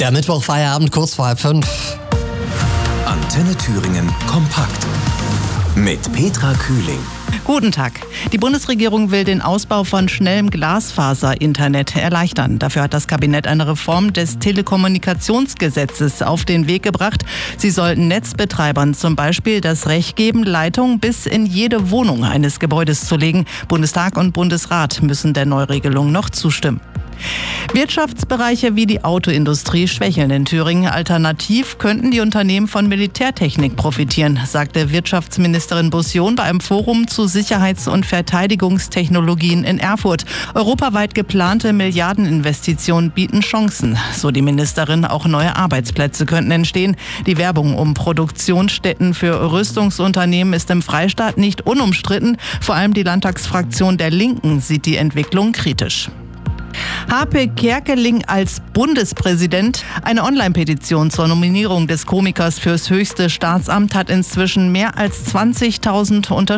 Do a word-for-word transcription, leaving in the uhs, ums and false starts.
Der Mittwochfeierabend kurz vor halb fünf. Antenne Thüringen kompakt mit Petra Kühling. Guten Tag. Die Bundesregierung will den Ausbau von schnellem Glasfaser-Internet erleichtern. Dafür hat das Kabinett eine Reform des Telekommunikationsgesetzes auf den Weg gebracht. Sie sollten Netzbetreibern zum Beispiel das Recht geben, Leitungen bis in jede Wohnung eines Gebäudes zu legen. Bundestag und Bundesrat müssen der Neuregelung noch zustimmen. Wirtschaftsbereiche wie die Autoindustrie schwächeln in Thüringen. Alternativ könnten die Unternehmen von Militärtechnik profitieren, sagte Wirtschaftsministerin Bussion bei einem Forum zu Sicherheits- und Verteidigungstechnologien in Erfurt. Europaweit geplante Milliardeninvestitionen bieten Chancen, so die Ministerin. Auch neue Arbeitsplätze könnten entstehen. Die Werbung um Produktionsstätten für Rüstungsunternehmen ist im Freistaat nicht unumstritten. Vor allem die Landtagsfraktion der Linken sieht die Entwicklung kritisch. Harpe Kerkeling als Bundespräsident. Eine Online-Petition zur Nominierung des Komikers fürs höchste Staatsamt hat inzwischen mehr als zwanzigtausend Unterschriften.